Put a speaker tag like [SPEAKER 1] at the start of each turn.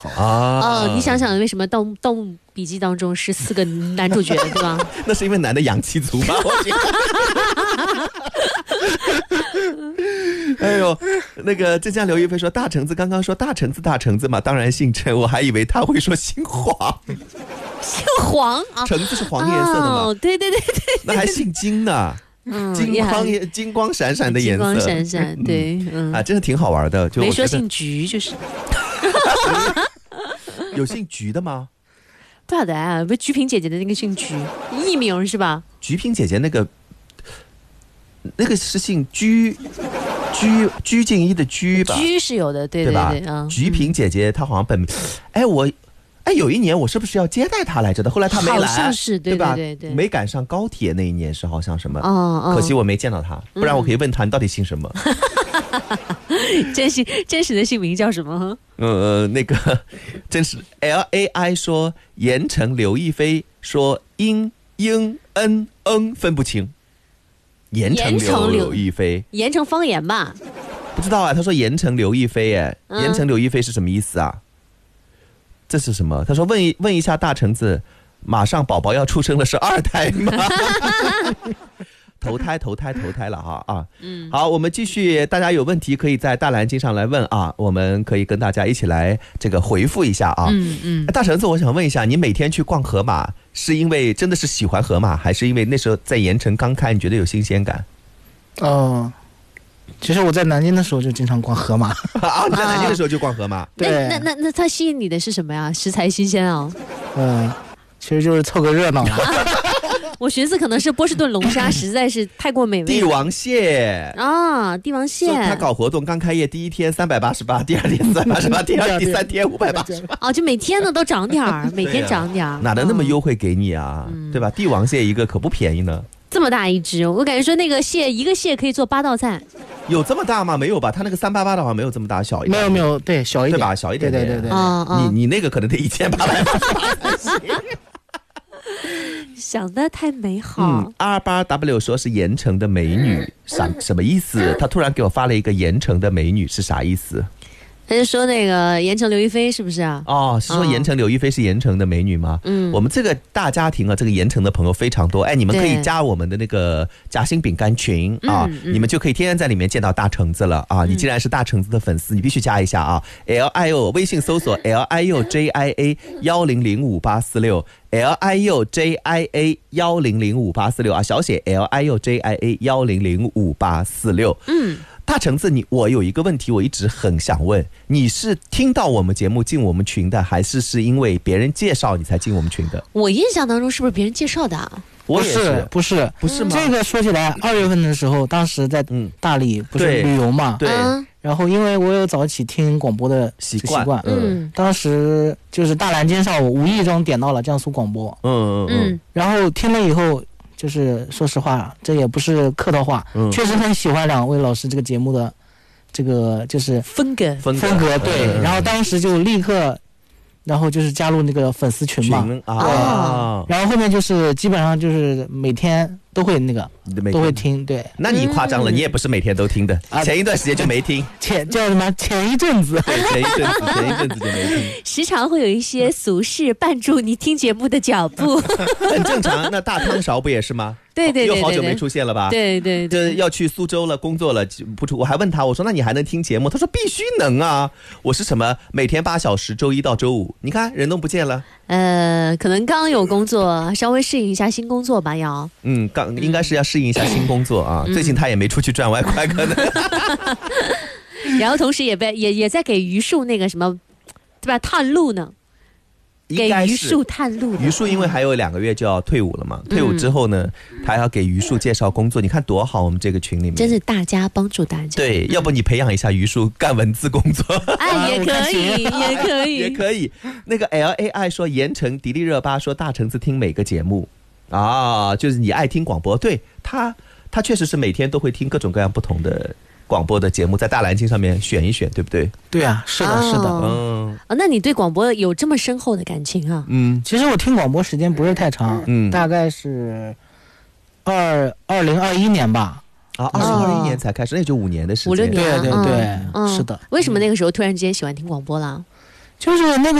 [SPEAKER 1] 你想想为什么《盗墓笔记》当中是4个男主角，对吧？
[SPEAKER 2] 那是因为男的阳气足吧？我觉得。哎呦，那个浙江刘亦菲说大橙子刚刚说大橙子嘛，当然姓陈，我还以为他会说姓黄。
[SPEAKER 1] 姓黄啊？
[SPEAKER 2] 橙子是黄颜色的嘛？
[SPEAKER 1] 对，
[SPEAKER 2] 那还姓金呢？金光闪闪的颜色，
[SPEAKER 1] 金光闪闪，对，
[SPEAKER 2] 真的挺好玩的。就
[SPEAKER 1] 没说姓菊，就是
[SPEAKER 2] 有姓菊的吗？
[SPEAKER 1] 不晓得啊，不是菊萍姐姐的那个姓菊，艺名是吧？
[SPEAKER 2] 菊萍姐姐那个是姓居静一的居吧？
[SPEAKER 1] 居是有的，对
[SPEAKER 2] 吧？菊萍姐姐她好像本名，有一年我是不是要接待她来着的？后来她没来，
[SPEAKER 1] 好像是对
[SPEAKER 2] 吧？
[SPEAKER 1] 对，
[SPEAKER 2] 没赶上高铁那一年是好像什么，可惜我没见到她，不然我可以问她你到底姓什么？
[SPEAKER 1] 真实的姓名叫什么？
[SPEAKER 2] 那个真实 LAI 说盐城刘亦菲说英分不清。盐城刘亦菲，
[SPEAKER 1] 盐城方言吧？
[SPEAKER 2] 不知道啊，他说盐城刘亦菲，盐城刘亦菲是什么意思啊？这是什么？他说问一下大橙子，马上宝宝要出生了，是2胎吗？投胎了哈啊！好，我们继续，大家有问题可以在大蓝鲸上来问啊，我们可以跟大家一起来这个回复一下啊。大橙子，我想问一下，你每天去逛河马，是因为真的是喜欢河马，还是因为那时候在盐城刚开，你觉得有新鲜感？
[SPEAKER 3] 其实我在南京的时候就经常逛河马
[SPEAKER 2] 啊！你在南京的时候就逛河马？
[SPEAKER 3] 对。
[SPEAKER 1] 那它吸引你的是什么呀？食材新鲜啊？
[SPEAKER 3] 其实就是凑个热闹嘛。
[SPEAKER 1] 我寻思可能是波士顿龙虾实在是太过美味了。
[SPEAKER 2] 帝王蟹
[SPEAKER 1] 啊，帝王蟹。
[SPEAKER 2] 他搞活动刚开业第一天388，第二天388，第三天588。
[SPEAKER 1] 哦，就每天呢都涨点儿，每天涨点儿。
[SPEAKER 2] 哪能那么优惠给你啊？对吧？帝王蟹一个可不便宜呢。
[SPEAKER 1] 这么大一只，我感觉说那个蟹一个蟹可以做8道菜。
[SPEAKER 2] 有这么大吗？没有吧？他那个388的话没有这么大，小一点。
[SPEAKER 3] 没有，对，小一点，
[SPEAKER 2] 对吧？小一点，
[SPEAKER 3] 对。
[SPEAKER 2] 你那个可能得1888。
[SPEAKER 1] 想得太美好。
[SPEAKER 2] R8W 说是盐城的美女，什么意思？他突然给我发了一个盐城的美女是啥意思？
[SPEAKER 1] 他就说那个盐城刘亦菲是不是啊？
[SPEAKER 2] 是说盐城刘亦菲是盐城的美女吗？我们这个大家庭啊，这个盐城的朋友非常多。你们可以加我们的那个夹心饼干群啊，你们就可以天天在里面见到大橙子了啊！你既然是大橙子的粉丝，你必须加一下啊 ！LIO 微信搜索 LIOJIA100584 LIOJIA100584啊，小写 LIOJIA100584。大橙子，我有一个问题，我一直很想问，你是听到我们节目进我们群的，还是因为别人介绍你才进我们群的？
[SPEAKER 1] 我印象当中是不是别人介绍的啊？
[SPEAKER 3] 不是吗？这个说起来，2月份的时候，当时在大理不是旅游嘛？
[SPEAKER 2] 对。
[SPEAKER 3] 然后因为我有早起听广播的习惯，当时就是大蓝鲸上，我无意中点到了江苏广播，然后听了以后。就是说实话，这也不是客套话，确实很喜欢2位老师这个节目的这个就是
[SPEAKER 1] 风格，
[SPEAKER 3] 对。然后当时就立刻，然后就是加入那个粉丝群嘛，然后后面就是基本上就是每天都会都会听，对。
[SPEAKER 2] 那你夸张了，你也不是每天都听的，前一段时间就没听，
[SPEAKER 3] 叫什么？前一阵子
[SPEAKER 2] 就没听。
[SPEAKER 1] 时常会有一些俗事绊住你听节目的脚步，
[SPEAKER 2] 很正常。那大汤勺不也是吗？
[SPEAKER 1] 对，
[SPEAKER 2] 又好久没出现了吧？
[SPEAKER 1] 对，
[SPEAKER 2] 就是要去苏州了，工作了不出。我还问他，我说那你还能听节目？他说必须能啊！我是什么每天8小时，周一到周五。你看人都不见了。
[SPEAKER 1] 可能刚有工作，稍微适应一下新工作吧，要。
[SPEAKER 2] 应该是要适应一下新工作啊。最近他也没出去赚外快，可能。
[SPEAKER 1] 然后同时也在给榆树那个什么，对吧？探路呢。给榆树探路。
[SPEAKER 2] 榆树因为还有2个月就要退伍了嘛，退伍之后呢，他要给榆树介绍工作，你看多好，我们这个群里面
[SPEAKER 1] 真是大家帮助大家。
[SPEAKER 2] 对，要不你培养一下榆树干文字工作，
[SPEAKER 1] 也
[SPEAKER 2] 可以。那个 LAI 说盐城迪丽热巴说大橙子听每个节目啊，就是你爱听广播，对他确实是每天都会听各种各样不同的广播的节目，在大蓝鲸上面选一选，对不对？
[SPEAKER 3] 对啊，是的。
[SPEAKER 1] 那你对广播有这么深厚的感情啊？
[SPEAKER 3] 其实我听广播时间不是太长，大概是2021年吧。
[SPEAKER 2] 2021年才开始，那就5年的时间。
[SPEAKER 1] 5、6年。
[SPEAKER 3] 对，是的。
[SPEAKER 1] 为什么那个时候突然之间喜欢听广播啦？
[SPEAKER 3] 就是那个